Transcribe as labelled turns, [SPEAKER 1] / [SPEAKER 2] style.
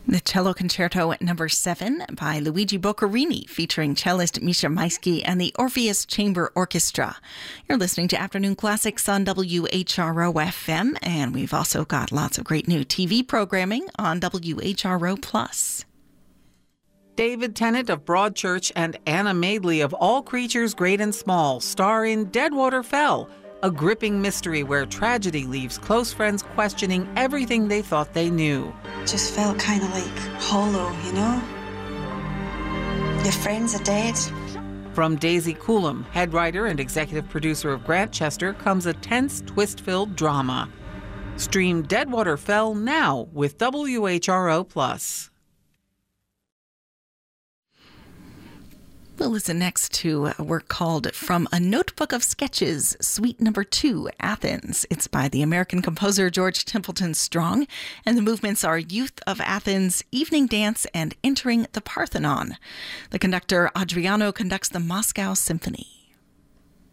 [SPEAKER 1] The Cello Concerto number 7 by Luigi Boccherini, featuring cellist Misha Maisky and the Orpheus Chamber Orchestra. You're listening to Afternoon Classics on WHRO-FM, and we've also got lots of great new TV programming on WHRO+.
[SPEAKER 2] David Tennant of Broadchurch and Anna Madeley of All Creatures Great and Small star in Deadwater Fell, a gripping mystery where tragedy leaves close friends questioning everything they thought they knew.
[SPEAKER 3] Just felt kind of like hollow, you know? Your friends are dead.
[SPEAKER 2] From Daisy Coulomb, head writer and executive producer of Grantchester, comes a tense, twist-filled drama. Stream Deadwater Fell now with WHRO+.
[SPEAKER 1] We'll listen next to a work called From a Notebook of Sketches, Suite Number 2, Athens. It's by the American composer George Templeton Strong, and the movements are Youth of Athens, Evening Dance, and Entering the Parthenon. The conductor Adriano conducts the Moscow Symphony.